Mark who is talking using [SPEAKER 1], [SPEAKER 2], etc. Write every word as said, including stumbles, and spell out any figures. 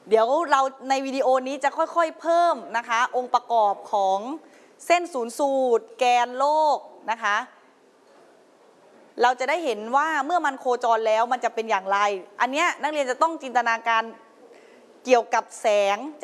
[SPEAKER 1] เดี๋ยวเราในวิดีโอนี้จะค่อยๆเพิ่มนะคะองค์ประกอบของเส้นศูนย์สูตรแกนโลกนะคะเราจะได้เห็นว่าเมื่อมันโคจรแล้วมันจะเป็นอย่างไรอันนี้นักเรียนจะต้องจินตนาการเกี่ยวกับแสง